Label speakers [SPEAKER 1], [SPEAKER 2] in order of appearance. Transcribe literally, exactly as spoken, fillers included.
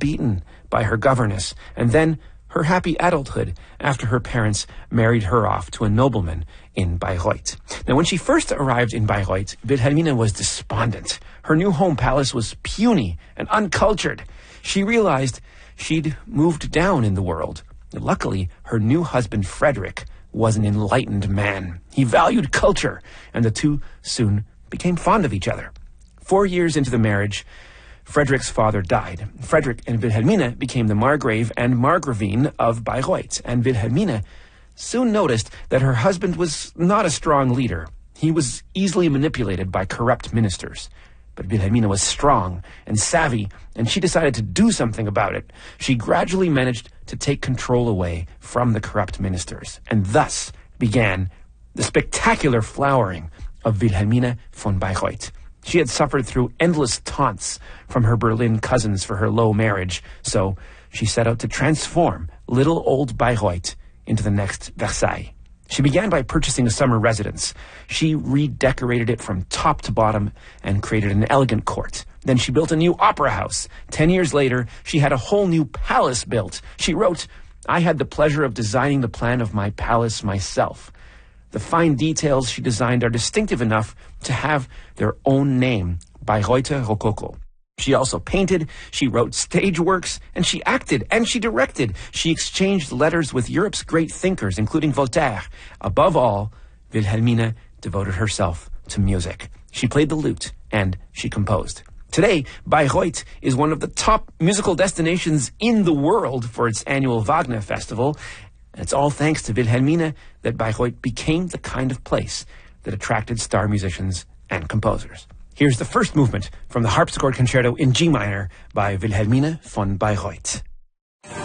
[SPEAKER 1] beaten by her governess, and then her happy adulthood after her parents married her off to a nobleman in Bayreuth. Now, when she first arrived in Bayreuth, Wilhelmina was despondent. Her new home palace was puny and uncultured. She realized she'd moved down in the world. Luckily, her new husband, Frederick, was an enlightened man. He valued culture, and the two soon became fond of each other. Four years into the marriage, Frederick's father died. Frederick and Wilhelmina became the Margrave and Margravine of Bayreuth, and Wilhelmina soon noticed that her husband was not a strong leader. He was easily manipulated by corrupt ministers. But Wilhelmina was strong and savvy, and she decided to do something about it. She gradually managed to take control away from the corrupt ministers, and thus began the spectacular flowering of Wilhelmina von Bayreuth. She had suffered through endless taunts from her Berlin cousins for her low marriage, so she set out to transform little old Bayreuth into the next Versailles. She began by purchasing a summer residence. She redecorated it from top to bottom and created an elegant court. Then she built a new opera house. Ten years later, she had a whole new palace built. She wrote, "I had the pleasure of designing the plan of my palace myself." The fine details she designed are distinctive enough to have their own name, Bayreuther Rococo. She also painted, she wrote stage works, and she acted, and she directed. She exchanged letters with Europe's great thinkers, including Voltaire. Above all, Wilhelmina devoted herself to music. She played the lute, and she composed. Today, Bayreuth is one of the top musical destinations in the world for its annual Wagner Festival. And it's all thanks to Wilhelmina that Bayreuth became the kind of place that attracted star musicians and composers. Here's the first movement from the Harpsichord Concerto in G minor by Wilhelmina von Bayreuth.